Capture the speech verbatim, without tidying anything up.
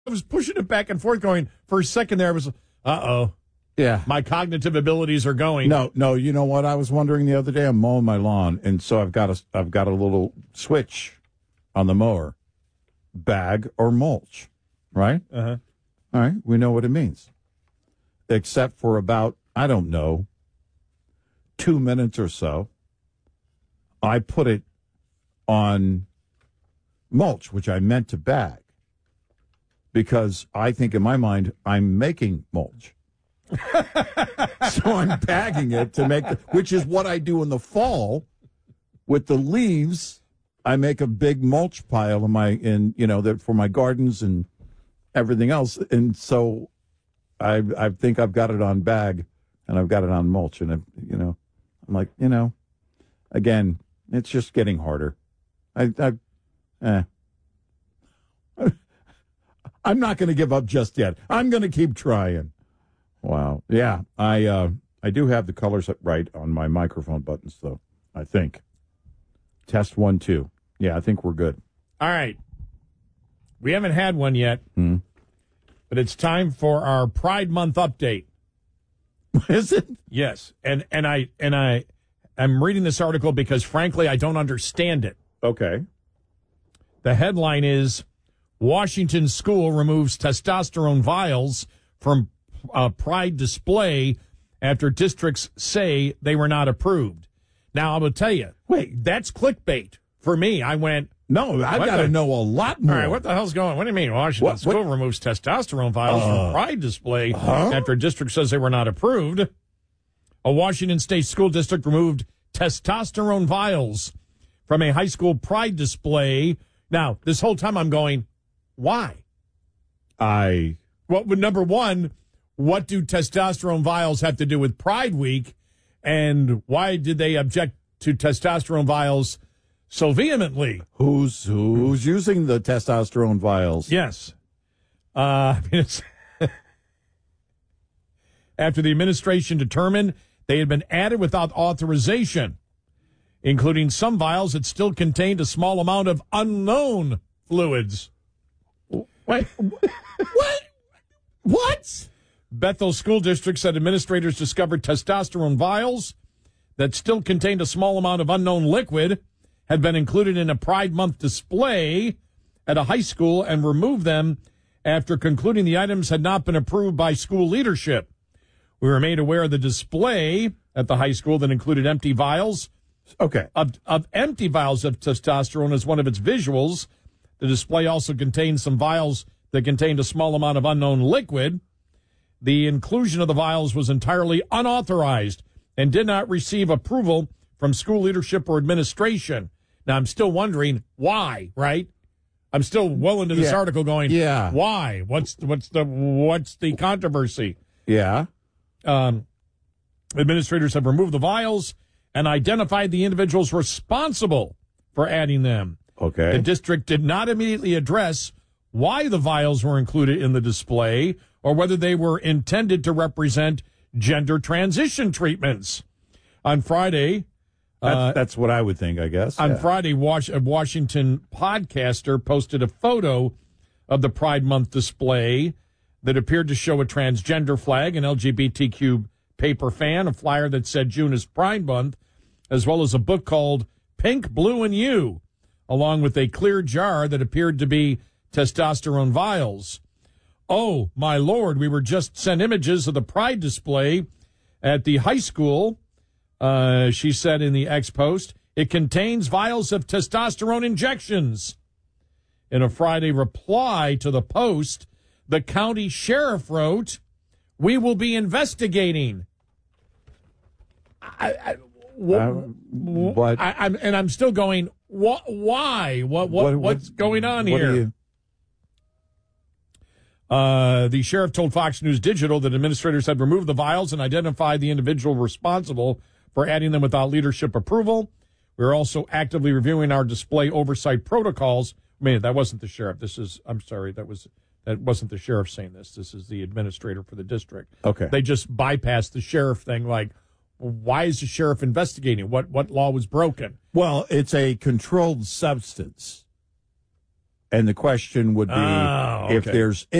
was pushing it back and forth, going, for a second there, I was, uh-oh. Yeah. My cognitive abilities are going. No, no, you know what? I was wondering the other day, I'm mowing my lawn, and so I've got a, I've got a little switch on the mower, bag or mulch, right? Uh-huh. All right, we know what it means. Except for about, I don't know, two minutes or so, I put it on mulch, which I meant to bag, because I think in my mind I'm making mulch. So I'm bagging it to make, the, which is what I do in the fall with the leaves. I make a big mulch pile in my, in you know, that for my gardens and everything else, and so I I think I've got it on bag and I've got it on mulch, and it, you know, I'm like, you know, again, it's just getting harder. I I, eh. I'm not going to give up just yet. I'm going to keep trying. Wow. Yeah, I uh, I do have the colors right on my microphone buttons, though, I think. Test one, two. Yeah, I think we're good. All right. We haven't had one yet, hmm. but it's time for our Pride Month update. Is it? Yes. And and I and I I'm reading this article because, frankly, I don't understand it. Okay. The headline is, Washington school removes testosterone vials from a Pride display after districts say they were not approved. Now, I will tell you, wait, that's clickbait for me. I went, no, I've got to know a lot more. All right, what the hell's going on? What do you mean Washington what, school what? removes testosterone vials uh, from Pride display huh? after a district says they were not approved? A Washington state school district removed testosterone vials from a high school Pride display. Now, this whole time I'm going, why? I... Well, number one, what do testosterone vials have to do with Pride Week? And why did they object to testosterone vials so vehemently? Who's who's using the testosterone vials? Yes. Uh, I mean, it's after the administration determined they had been added without authorization, including some vials that still contained a small amount of unknown fluids. Wait, what? What? Bethel School District said administrators discovered testosterone vials that still contained a small amount of unknown liquid had been included in a Pride Month display at a high school and removed them after concluding the items had not been approved by school leadership. We were made aware of the display at the high school that included empty vials. Okay. Of, of empty vials of testosterone as one of its visuals. The display also contained some vials that contained a small amount of unknown liquid. The inclusion of the vials was entirely unauthorized and did not receive approval from school leadership or administration. Now, I'm still wondering why, right? I'm still well into this yeah. article going, yeah. why? What's what's the what's the controversy? Yeah. Um, administrators have removed the vials and identified the individuals responsible for adding them. Okay. The district did not immediately address why the vials were included in the display or whether they were intended to represent gender transition treatments. On Friday... That's, uh, that's what I would think, I guess. On yeah. Friday, Was- a Washington podcaster posted a photo of the Pride Month display that appeared to show a transgender flag, an L G B T Q paper fan, a flyer that said June is Pride Month, as well as a book called Pink, Blue, and You, along with a clear jar that appeared to be testosterone vials. Oh, my Lord, we were just sent images of the Pride display at the high school, uh, she said in the X post. It contains vials of testosterone injections. In a Friday reply to the post, the county sheriff wrote, we will be investigating. I, I, wh- Um, but I, I'm, and I'm still going, wh- why? What, what, what- what's going on what here? are you- Uh, the sheriff told Fox News Digital that administrators had removed the vials and identified the individual responsible for adding them without leadership approval. We're also actively reviewing our display oversight protocols. I mean, that wasn't the sheriff. This is, I'm sorry, that was that wasn't the sheriff saying this. This is the administrator for the district. Okay. They just bypassed the sheriff thing. Like, why is the sheriff investigating? What what law was broken? Well, it's a controlled substance. And the question would be Oh, if okay. there's